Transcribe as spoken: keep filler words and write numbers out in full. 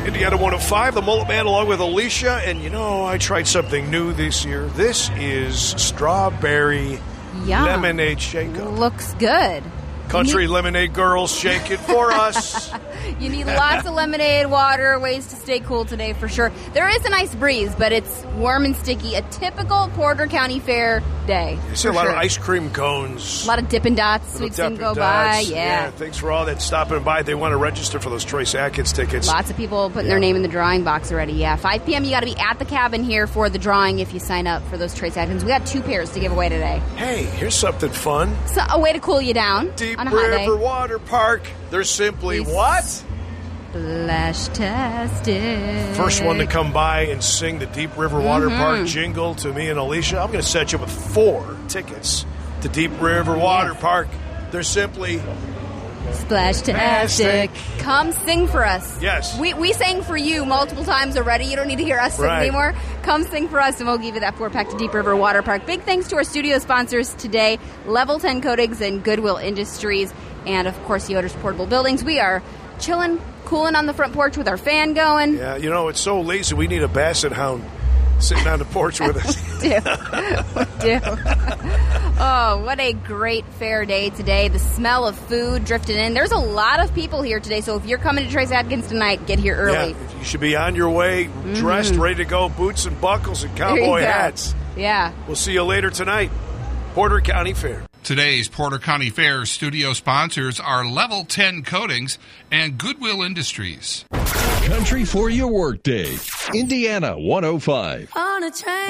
Indiana one oh five, the Mullet Man along with Alicia. And, you know, I tried something new this year. This is strawberry Yum. lemonade shake-up. Looks good. Country need- lemonade girls, shake it for us. You need lots of lemonade, water, ways to stay cool today for sure. There is a nice breeze, but it's warm and sticky. A typical Porter County Fair day. You see a lot sure. of ice cream cones. A lot of Dippin' Dots Little we've seen Dippin' go by. Dots. Yeah. yeah. Thanks for all that stopping by. They want to register for those Trace Atkins tickets. Lots of people putting Yeah. their name in the drawing box already. Yeah, five p.m. you got to be at the cabin here for the drawing if you sign up for those Trace Atkins. We got two pairs to give away today. Hey, here's something fun. So a way to cool you down Deep on a hot day. River Water Park. They're simply Please. what? Splash tested. First one to come by and sing the Deep River Water Mm-hmm. Park jingle to me and Alicia. I'm going to set you up with four tickets to Deep River Water Yes. Park. They're simply Splash tastic. Come sing for us. Yes. We we sang for you multiple times already. You don't need to hear us sing Right. anymore. Come sing for us, and we'll give you that four-pack to Deep River Water Park. Big thanks to our studio sponsors today, Level ten Coatings and Goodwill Industries, and, of course, Yoder's Portable Buildings. We are chilling, cooling on the front porch with our fan going. Yeah, you know, it's so lazy. We need a basset hound sitting on the porch with us. do. We do. Oh, what a great fair day today. The smell of food drifted in. There's a lot of people here today, so if you're coming to Trace Atkins tonight, get here early. Yeah, you should be on your way, dressed, ready to go, boots and buckles and There you cowboy go. hats. Yeah. We'll see you later tonight. Porter County Fair. Today's Porter County Fair studio sponsors are Level ten Coatings and Goodwill Industries. Country for your workday. Indiana one oh five. On a train.